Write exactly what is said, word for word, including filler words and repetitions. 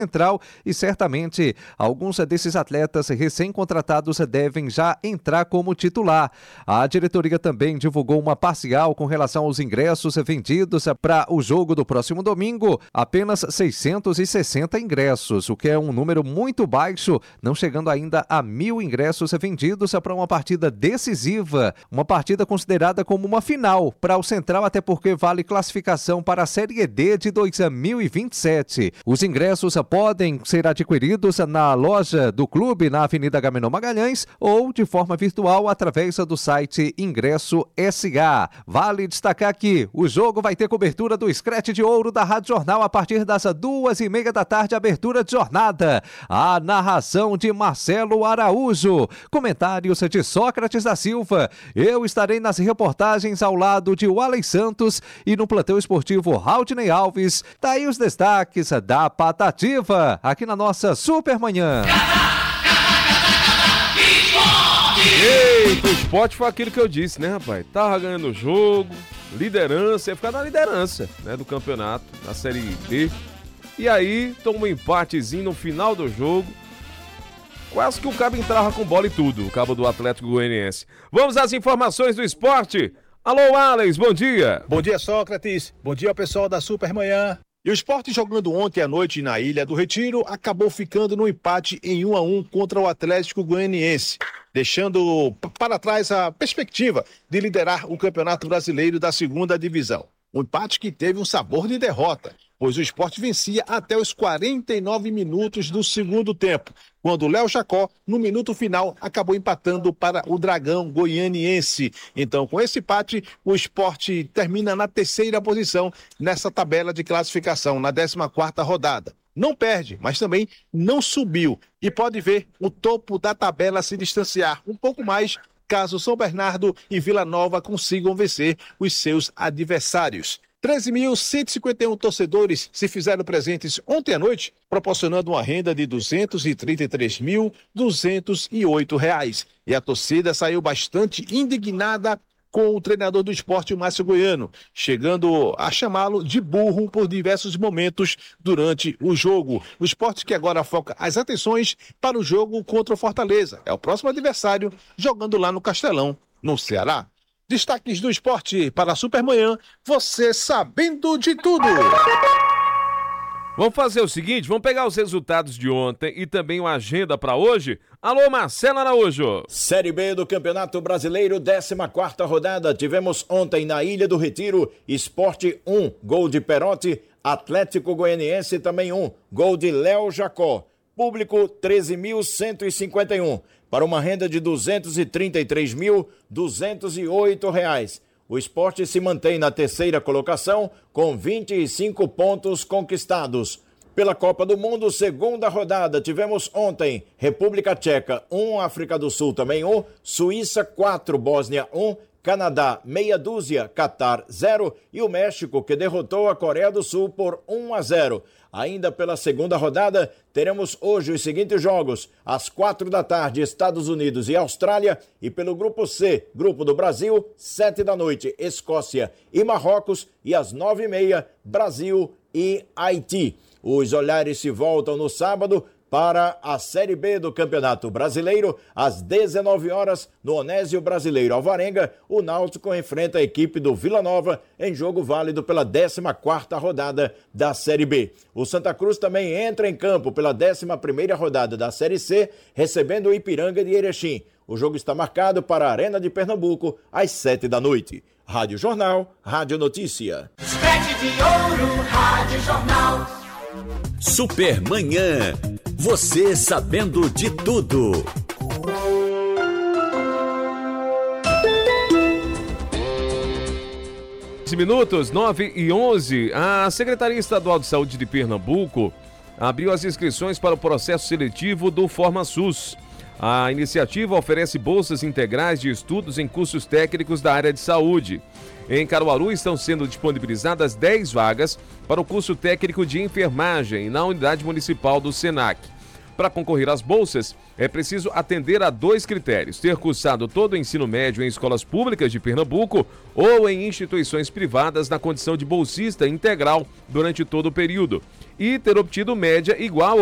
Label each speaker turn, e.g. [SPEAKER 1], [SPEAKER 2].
[SPEAKER 1] Central e certamente alguns desses atletas recém-contratados devem já entrar como titular. A diretoria também divulgou uma parcial com relação aos ingressos vendidos para o jogo do próximo domingo, apenas seiscentos e sessenta ingressos, o que é um número muito baixo, não chegando ainda a mil ingressos vendidos para uma partida decisiva, uma partida considerada como uma final para o Central, até porque vale classificação para a Série D de dois mil e vinte e sete. Os ingressos podem ser adquiridos na loja do clube na Avenida Agamenon Magalhães ou de forma virtual através do site Ingresso S A. Vale destacar que o jogo vai ter cobertura do Scratch de Ouro da Rádio Jornal a partir das duas e meia da tarde, abertura de jornada. A narração de Marcelo Araújo, comentários de Sócrates da Silva. Eu estarei nas reportagens ao lado de Walley Santos e no plantão esportivo Raudney Alves. Daí os destaques da Patativa aqui na nossa Supermanhã.
[SPEAKER 2] Eita, o esporte foi aquilo que eu disse, né, rapaz? Tava ganhando o jogo, liderança, ia ficar na liderança, né, do campeonato, na Série B. E aí, toma um empatezinho no final do jogo. Quase que o cabo entrava com bola e tudo, o cabo do Atlético Goianiense. Vamos às informações do esporte. Alô, Alex, bom dia.
[SPEAKER 3] Bom dia, Sócrates. Bom dia, pessoal da Supermanhã. E o Sport, jogando ontem à noite na Ilha do Retiro, acabou ficando no empate em um a um contra o Atlético Goianiense, deixando para trás a perspectiva de liderar o Campeonato Brasileiro da segunda divisão. Um empate que teve um sabor de derrota, pois o Sport vencia até os quarenta e nove minutos do segundo tempo, quando o Léo Jacó, no minuto final, acabou empatando para o Dragão Goianiense. Então, com esse empate, o Sport termina na terceira posição nessa tabela de classificação, na décima quarta rodada. Não perde, mas também não subiu. E pode ver o topo da tabela se distanciar um pouco mais, caso São Bernardo e Vila Nova consigam vencer os seus adversários. treze mil cento e cinquenta e um torcedores se fizeram presentes ontem à noite, proporcionando uma renda de duzentos e trinta e três mil duzentos e oito reais. E a torcida saiu bastante indignada com o treinador do Sport, o Márcio Goiano, chegando a chamá-lo de burro por diversos momentos durante o jogo. O Sport que agora foca as atenções para o jogo contra o Fortaleza. É o próximo adversário, jogando lá no Castelão, no Ceará. Destaques do esporte para a Supermanhã, você sabendo de tudo.
[SPEAKER 2] Vamos fazer o seguinte, vamos pegar os resultados de ontem e também uma agenda para hoje. Alô, Marcelo Araújo.
[SPEAKER 4] Série B do Campeonato Brasileiro, décima quarta rodada. Tivemos ontem na Ilha do Retiro, Sport um, gol de Perotti, Atlético Goianiense também um, gol de Léo Jacó. Público treze mil cento e cinquenta e um, para uma renda de duzentos e trinta e três mil duzentos e oito reais. O Sport se mantém na terceira colocação com vinte e cinco pontos conquistados. Pela Copa do Mundo, segunda rodada, tivemos ontem República Tcheca um, África do Sul também um, Suíça quatro, Bósnia um, Canadá meia dúzia, Catar zero e o México que derrotou a Coreia do Sul por um a zero. Ainda pela segunda rodada, teremos hoje os seguintes jogos. Às quatro da tarde, Estados Unidos e Austrália. E pelo Grupo C, Grupo do Brasil, sete da noite, Escócia e Marrocos. E às nove e meia, Brasil e Haiti. Os olhares se voltam no sábado para a Série B do Campeonato Brasileiro. Às dezenove horas, no Onésio Brasileiro Alvarenga, o Náutico enfrenta a equipe do Vila Nova em jogo válido pela décima quarta rodada da Série B. O Santa Cruz também entra em campo pela décima primeira rodada da Série C, recebendo o Ipiranga de Erechim. O jogo está marcado para a Arena de Pernambuco, às sete da noite. Rádio Jornal, Rádio Notícia.
[SPEAKER 5] Scratch de Ouro, Rádio Jornal.
[SPEAKER 6] Supermanhã. Você sabendo de tudo.
[SPEAKER 2] Minutos, nove e onze. A Secretaria Estadual de Saúde de Pernambuco abriu as inscrições para o processo seletivo do FormaSUS. A iniciativa oferece bolsas integrais de estudos em cursos técnicos da área de saúde. Em Caruaru estão sendo disponibilizadas dez vagas para o curso técnico de enfermagem na unidade municipal do SENAC. Para concorrer às bolsas, é preciso atender a dois critérios: ter cursado todo o ensino médio em escolas públicas de Pernambuco ou em instituições privadas na condição de bolsista integral durante todo o período. e ter obtido média igual